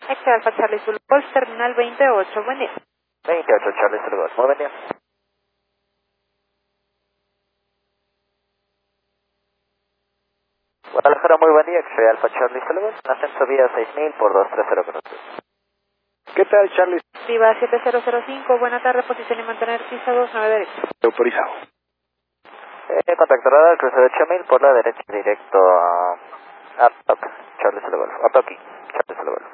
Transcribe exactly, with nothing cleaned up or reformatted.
Ex Alfa Charlie Zulu Golf, terminal veintiocho, buen día. veintiocho, Charlie Zulu Golf, muy buen día. Guadalajara, muy buen día, X-Ray Alfa Charlie Zulu Golf, ascenso vía seis mil por dos tres cero con usted. ¿Qué tal, Charlie? Viva siete cero cero cinco, buena tarde, posición y mantener pista dos nueve derecha. Autorizado. Eh, contacto radar, cruce de ocho mil por la derecha directo a... a Top, Charlie Zulu Golf, a Toki, Charlie Zulu Golf.